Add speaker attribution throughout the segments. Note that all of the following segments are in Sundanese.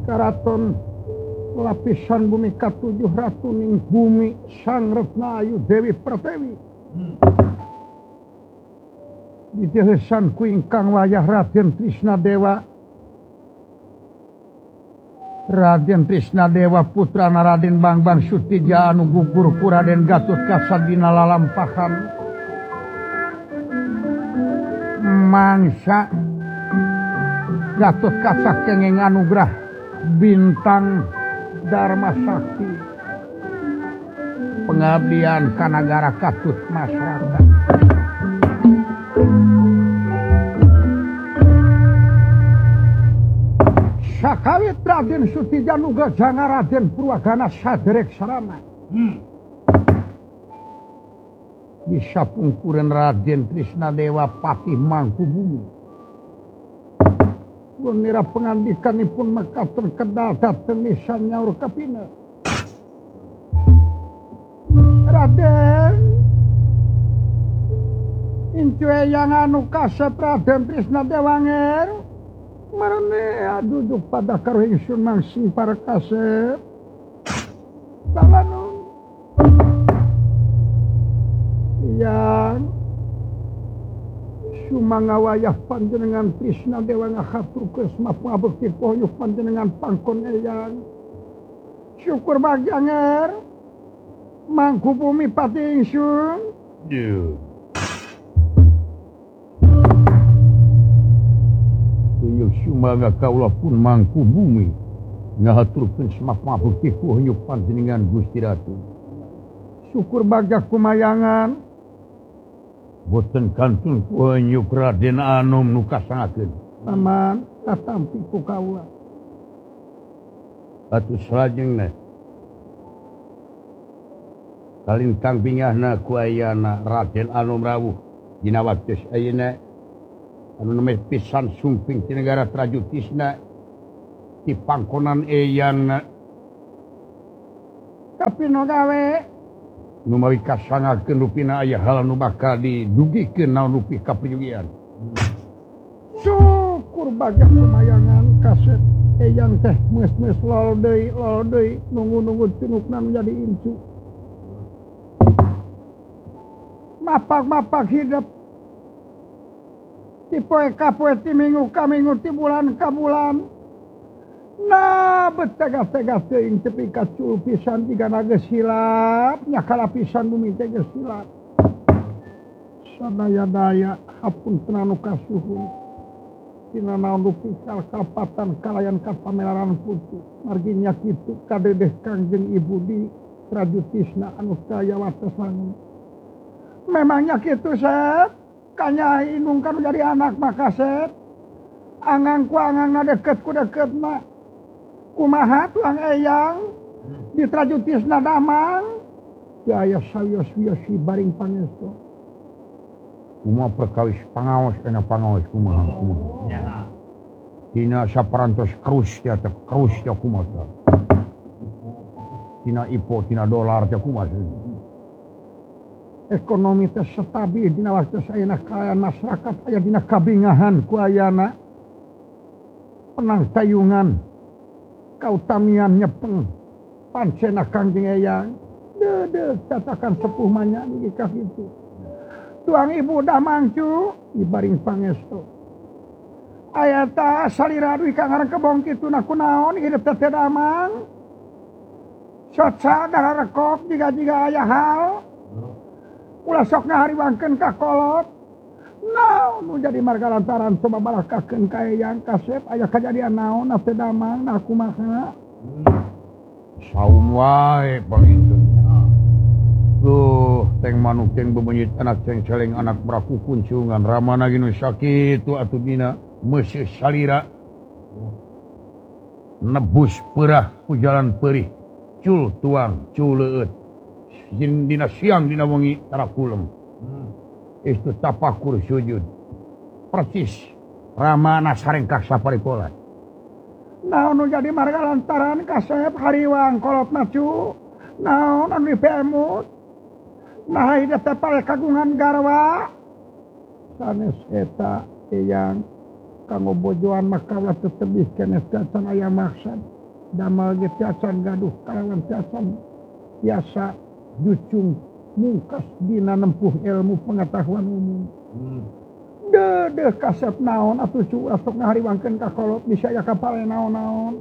Speaker 1: Karaton lapisan bumi katujuh ratuning bumi Sang Retna Ayu Dewi Pertiwi. Di dehesan ku ingkang wayah Raden Trisnadewa. Raden Trisnadewa putrana Raden Bangbang Sutija anu gugur ku Raden Gatotkaca dina lalampahan mangsa Gatotkaca kenging anugrah bintang Dharma Sakti pengabdian ka nagara katut masyarakat. Sakawit Raden Sutija nuga janga Raden Purwagana saderek sarana. Bisa pungkuren Raden Trisnadewa Patih Mangkubumi. Gunira pengandikanipun mekaten kedal dateng nisan nyaur kapina. Raden, incu yang anu kasep Raden Trisnadewa nger. Marane duduk pada karo ingsun mangsing para kasep. Balanu. Yang sumanga wayah panjenengan Trisnadewa ngahatur kesma pangabekti pohon panjenengan pangkon eyang. Syukur bagi anger. Mangkubumi pati ingsun. Sumaga kaula pun Mangkubumi ngahaturkeun semapa bukti pohon panjenengan Gusti Ratu. Syukur bagak kumayangan boten kantun pohon Raden Anom nu kasangakeun. Paman katampi ku kaula. Atus salajengna kalintang bingahna ku ayana Raden Anom rawuh dina waktu ayeuna anu namanya pisan sumping ti negara Trajutisna ti pangkonan eyang tapi no gawe nu mawi kasangakeun rupina aya hal nu bakal didugikeun naon rupi kaprigian. Syukur bagak lumayangan kaset eyang teh meus-meus lol deui nunggu-nunggu tunukna menjadi incu. Mapak-mapak hidup ti poe ka poe ti minggu ka minggu ti bulan ka bulan. Nah betega-tega teuing tepi kacul pisan digana geus silap nya kalapisan bumi teh geus silap. Sadaya-daya hapunten anu kasuhun. Tina naon rupi kalpatan kalayan kapamelaran putu. Margi nya kitu kadedeh Kangjeng Ibu di Trajutisna anu saya watesan. Memangnya kitu Sep. Kanyai nungkan jadi anak makaset angang ku angang na deket ku deket na kumaha tuang eyang di Trajutisna damang jaya sawios-wiosi baring pangestu kumaha perkawis pangaos kena pangaos kumaha tina saparantos krus ya kumaha tina ipo tina dolar teh kumaha ekonomi teh stabil dina waktu sayeuna kaayaan masyarakat aya dina kabingahan ku ayana penang tayungan kautamian nyepeng pancena Kangjeng Eyang deudeuh catakan sepuh manya di ka kitu tuang ibu dah mangcu dibaring pangestu aya ta salira duwi ka ngaran kebong kitu na kunaon hidup teh damang soca dararekok jiga-jiga aya hal ulah sok ngahariwangkeun ka kolot. Naon nu jadi marga lantaran coba barakakeun ka eyang kasep aya kajadian naon teh damang nah kumaha. Saum wae pangintennya. Teng manuk teng bebenyit anak ceng celeng anak beraku kuncungan ramana ginu sakitu atuh dina meuseuh salira. Nebus peurah ku jalan perih. Cul tuang, cul leueut. Dina siang dina wengi tarakulem. Itu tapakur sujud. Persis ramana sarengkah saparipoleh. Naon nu jadi marga lantaran kasep hariwang kolot macu. Naon anu dipemut. Nah ieu teh pare kagungan garwa. Sanes eta eyang kanggo bojoan makawa tetebih keneh can aya maksud. damel ge tiacan gaduh kalawan tiacan biasa jucung mungkas dina nempuh ilmu pengetahuan umum. Dedeh kasep naon atuh cu sok ngahariwangkeun ka kolot bisa ya kapal naon-naon.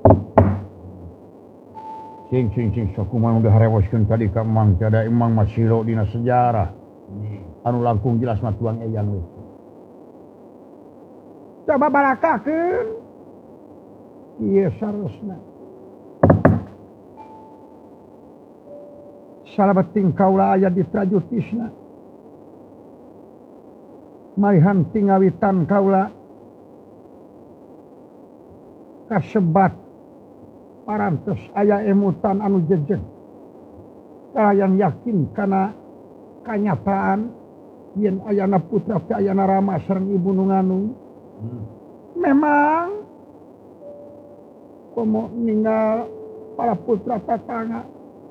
Speaker 1: Cing sok kumaha udah harewoskeun tadi ka Mang tiada emang masilo dina sejarah. Anu langkung jelas mah tuang eyang we. Coba barakakeun. Ieu saresna. Salabeting kaula aya di trajutisna. Maihan tingawitan kaula kasebat parantos aya emutan anu jejeg kalayan yakin kana kanyataan yen ayana putra teh ayana Rama sareng ibu nu ngandung. Memang komo ninggal para putra tatangga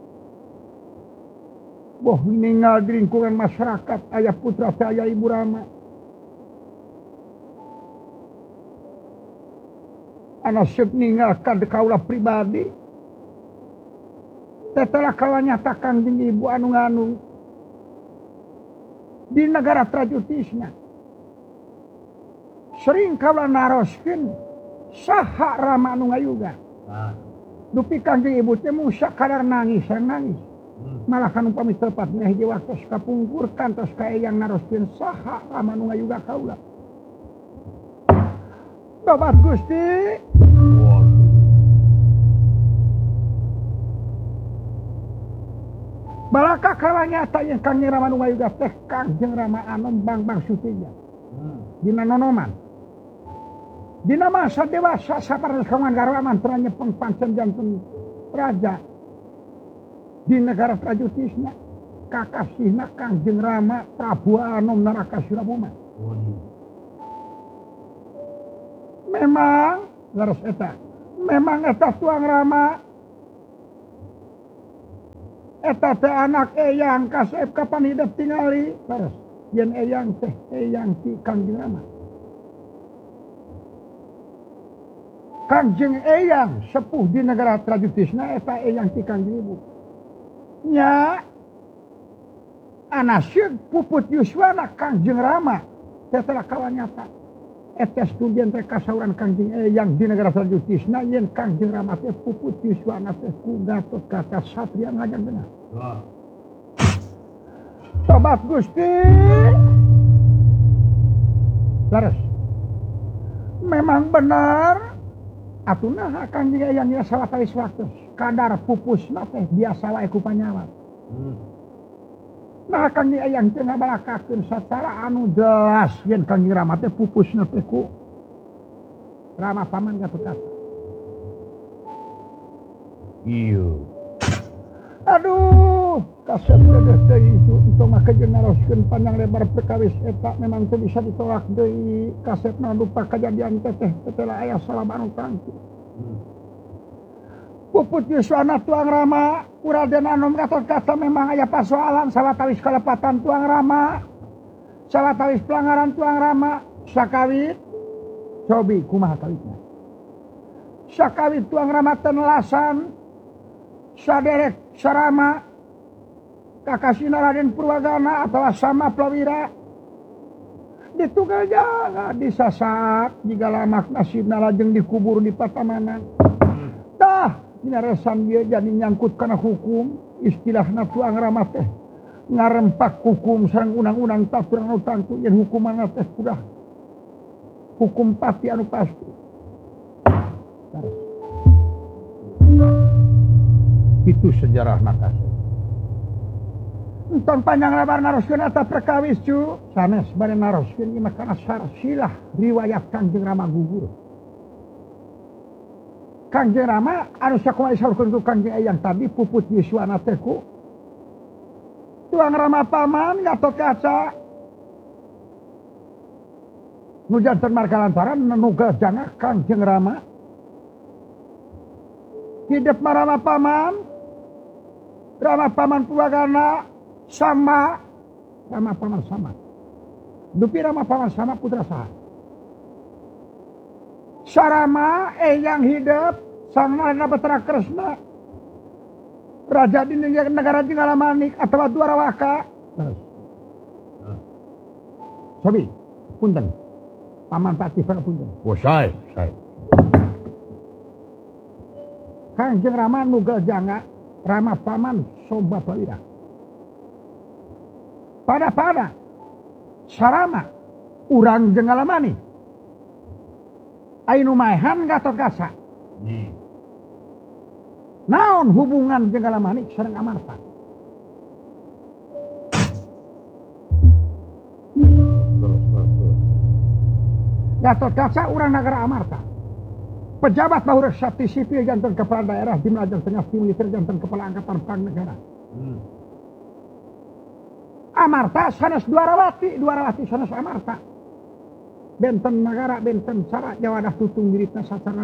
Speaker 1: boh ninggal di lingkungan masyarakat aya putra teh aya ibu Rama. Anasep ninggalkan kaula pribadi setelah kaula nyatakan jeung ibu anu ngandung di negara trajutisna sering kaula naroskeun saha Rama anu ngayuga. Dupi kanjeng ibu teh musa kadar nangis malah kan upami tepat hiji waktu kapungkur kantos ka eyang naroskeun saha Rama anu ngayuga kaula. Tobat Gusti. Balaka kala nyata yang Kangjeng Rama nu ngayuga teh Kangjeng Rama anu bang sutinya. Dina nonoman. Dina masa dewasa saparas kawan garwa mantra nyepeng pancen jantung raja. Di negara Trajutisna kakasihna Kangjeng Rama Prabu Anom Narakasirabuma. Memang leres eta. Memang eta tuang Rama eta teh anak eyang kasep kapan hidup tingali. Leres. Yen eyang teh eyang ti Kangjeng Rama. Kangjeng eyang sepuh di negara Trajutisna eta eyang ti Kangjeng ibu. Nya anasyeun puput yuswana Kangjeng Rama setelah kawan nyata. Eta studien teh kasauran Kangjeng eyang di negara Trajutisna yen Kangjeng Rama teh puput yuswana teh ku Gatot Kaca Satria ngajak benar. Tobat Gusti. Laras. Memang benar atuh Kangjeng eyang nya sawatawis waktu kadar pupusna teh biasa wae ku panyawa. Nah Kangjeng eyang teh ngabalakakeun sacara anu jelas yen Kangjeng Rama teh pupusna teh ku Rama paman Gatot Kaca. Iya. Aduh, kasep dedeh teh itu untuk mah kejeun naroskeun panjang lebar perkawis eta memang teu bisa ditolak deui kasepna lupa kejadian teh setelah aya salaman anu tangtu. Puput yuswana tuang Rama Raden Anom Gatot Kaca memang aya pasoalan sawatawis kalepatan tuang Rama sawatawis pelanggaran tuang Rama sakawit cobi kumaha kawitna sakawit tuang Rama teh nelasan saderek sarama kakasina Raden Purwagana atawa sama Plawira ditugal jaga disasak jiga lamak nasibna lajeng dikubur di Patamanan. Tah dina resan dia jadi nyangkut kana hukum istilahna tuang Rama teh ngarempak hukum sareng undang-undang taturan anu tangtu yen hukumanna teh kudah hukum pati anu pasti. Itu sejarahna kasep. Entong panjang lebar naroskeun eta perkawis cu sanes bade naroskeun ieu mah kana sarsilah riwayat Kangjeng Rama gugur. Kangjeng Rama anu sakumaha disaurkeun ku Kangjeng eyang tadi puput yuswana teh ku tuang Rama paman Gatot Kaca nu janten marga lantaran nuga jana Kangjeng Rama hidup Rama paman Purwagana sama Rama paman sama dupi Rama paman sama putra saha Sarama eyang hidup Sang Narana Batara Kresna Raja di negara Jengalamanik atau Dwarawaka. Sabi, punten. Paman Patih punten.
Speaker 2: Saya.
Speaker 1: Kangjeng Rama Nugal Janga Rama Paman Somba Bawira. Pada sarama urang Jengalamani. Ainu maehan Gatot Kaca. Naon hubungan Jengalamani sareng Amarta? Gatot Kaca urang negara Amarta. Pejabat bahura sakti sipil jantan kepala daerah di Melajang Tengah militer jantan kepala angkatan perang negara. Amarta sanes Dwarawati sanes Amarta. Benten negara benten cara jawadah tutung dirita sasarana.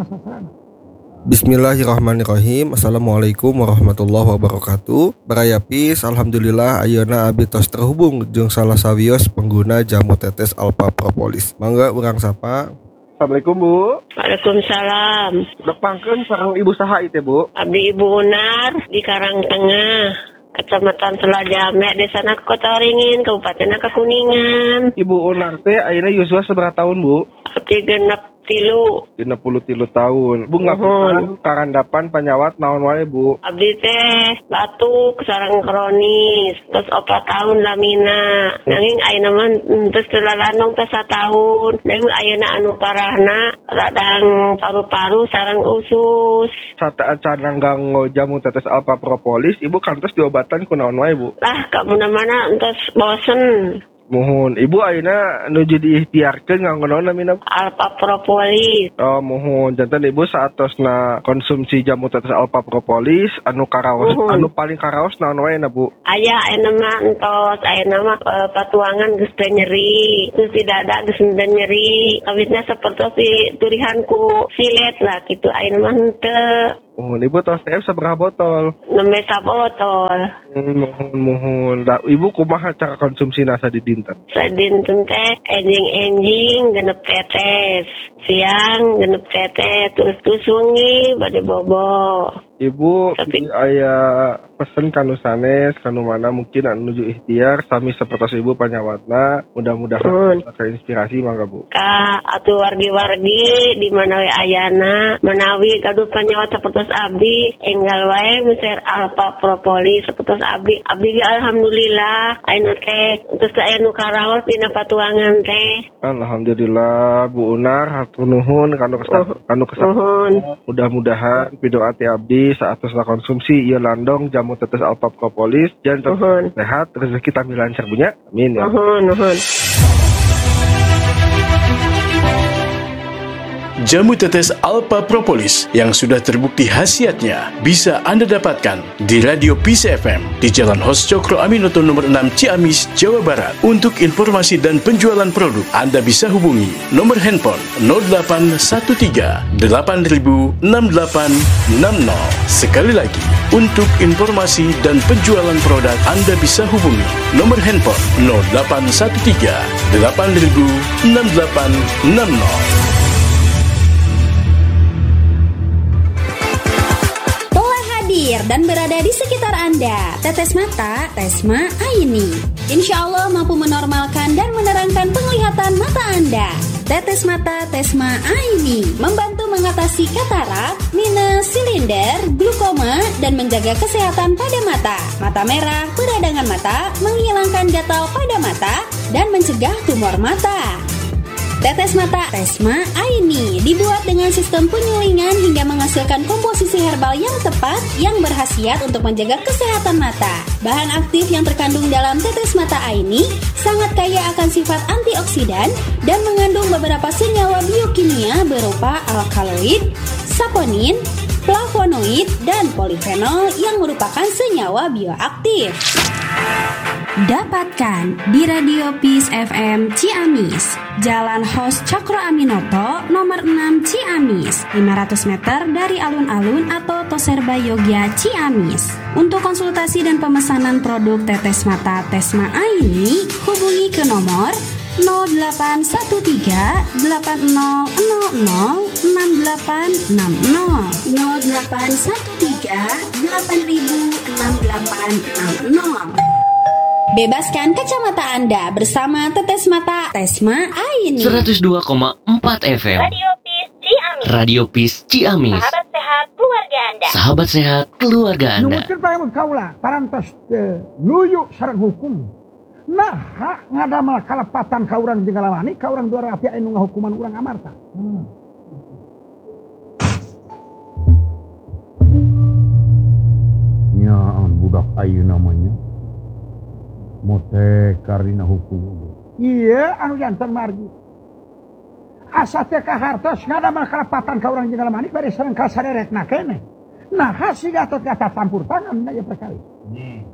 Speaker 3: Bismillahirrahmanirrahim. Assalamualaikum warahmatullahi wabarakatuh. Barayapis, alhamdulillah ayeuna abdi tos terhubung jeung salah sawios pengguna jamu tetes Alpha Propolis. Mangga urang sapa.
Speaker 4: Assalamualaikum Bu.
Speaker 5: Waalaikumsalam.
Speaker 4: Depangkeun sareng Ibu saha ieu Bu?
Speaker 5: Abdi Ibu Unar di Karangtengah, Kecamatan Selajame, Desa Kota Ringin, Kabupaten Kuningan.
Speaker 4: Ibu Unar teh ayeuna yuswa seberapa tahun Bu?
Speaker 5: Abdi genep
Speaker 4: 33 tahun. Bu ngapunten karandapan panyawat naon wae Bu?
Speaker 5: Abdi teh batuk sareng kronis, terus 4 tahun lamina. Nanging ayeuna mah terus telalanong teh 1 tahun. Nanging ayeuna anu parahna radang paru-paru sareng usus.
Speaker 4: Saat acan ganggo jamu tetes Alpha Propolis, Ibu kantos diobatan ku naon wae Bu?
Speaker 5: Lah ka mana-mana entos bosen.
Speaker 4: Mohon Ibu ayeuna nuju diikhtiarkeun nganggo naon namina?
Speaker 5: Alpha Propolis.
Speaker 4: Oh mohon janten Ibu saatosna konsumsi jamu tetes Alpha Propolis anu karaos anu paling karaos naon wae na Bu?
Speaker 5: Aya ayeuna mah entos ayeuna mah patuangan geus teu nyeri, terus di dada geus teu nyeri. Abisna sapertos turihanku silet lah kitu ayeuna mah henteu.
Speaker 4: Mohon Ibu tos teh sabaraha botol?
Speaker 5: 6 botol.
Speaker 4: Mohon. Da, Ibu kumaha cara konsumsi nasa di dinten?
Speaker 5: Sadinten teh enjing genep tetes. Siang genep tetes terus wengi bade bobo.
Speaker 4: Ibu aya pesen kanu sanes kanu mana mungkin anu nuju ikhtiar sami sapertos Ibu panyawatna mudah-mudahan inspirasi mangga Bu.
Speaker 5: Ka atuh wargi-wargi di mana we ayana menawi gaduh panyawat sapertos abdi enggal wae miser Alpha Propolis sapertos abdi alhamdulillah ayeuna teh terus aya nu karaos dina patuangan teh.
Speaker 4: Alhamdulillah Bu Unar hatur nuhun kanu kesah. Mudah-mudahan pidoa ti abdi saatosna konsumsi ieu landong jamu tetes Alpha Propolis janten sehat rezeki tami lancar bunya. Amin ya.
Speaker 5: Nuhun.
Speaker 6: Jamu tetes Alpha Propolis yang sudah terbukti khasiatnya bisa Anda dapatkan di Radio Peace FM di Jalan Hos Cokro Aminoto nomor 6 Ciamis, Jawa Barat. Untuk informasi dan penjualan produk, Anda bisa hubungi nomor handphone 0813 8000 6860. Sekali lagi, untuk informasi dan penjualan produk, Anda bisa hubungi nomor handphone 0813 8000 6860.
Speaker 7: Dan berada di sekitar Anda. Tetes mata, Tesma Aini. Insya Allah mampu menormalkan dan menerangkan penglihatan mata Anda. Tetes mata Tesma Aini membantu mengatasi katarak, minus, silinder, glukoma, dan menjaga kesehatan pada mata. Mata merah, peradangan mata, menghilangkan gatal pada mata, dan mencegah tumor mata. Tetes mata Tesma Aini dibuat dengan sistem penyulingan hingga menghasilkan komposisi herbal yang tepat yang berkhasiat untuk menjaga kesehatan mata. Bahan aktif yang terkandung dalam tetes mata Aini sangat kaya akan sifat antioksidan dan mengandung beberapa senyawa biokimia berupa alkaloid, saponin, flavonoid, dan polifenol yang merupakan senyawa bioaktif. Dapatkan di Radio Peace FM Ciamis, Jalan Hos Cokro Aminoto, nomor 6 Ciamis, 500 meter dari alun-alun atau Toserba Yogya Ciamis. Untuk konsultasi dan pemesanan produk tetes mata Tesma Aini, hubungi ke nomor Bebaskan kacamata Anda bersama Tetes Mata Tesma Aini.
Speaker 2: 102,4 FM
Speaker 8: Radio Peace Ciamis.
Speaker 2: Radio Peace Ciamis.
Speaker 8: Sahabat sehat keluarga Anda.
Speaker 2: Sahabat sehat keluarga Anda.
Speaker 1: Numutkeun paemun kaula parantos nuyu sareng hukum. Nah, ngadamel kalepatan ka urang jeung kalamani, ka urang duara api anu ngahukuman urang amarta. Nyaan budak ayu namanya. Mote karina hukum. Iya, anu jantan margi. Asa teh ka hartos ngadamel kalepatan ka urang jeung kalamani bari sareng ka saderetna keneh. Nah, siga atot kata campur tangan na ya perkara.